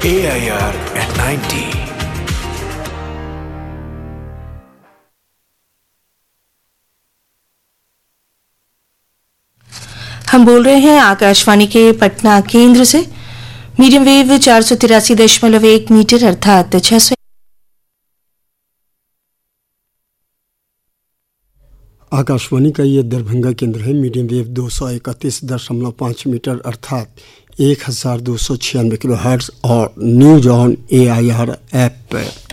AIR at 90. हम बोल रहे हैं आकाशवाणी के पटना केंद्र से। मीडियम वेव 483.1 मीटर अर्थात 600। आकाशवाणी का ये दरभंगा केंद्र है। मीडियम वेव 231.5 मीटर अर्थात 1296 किलो हर्ट्ज और न्यूज ऑन AIR ऐप पर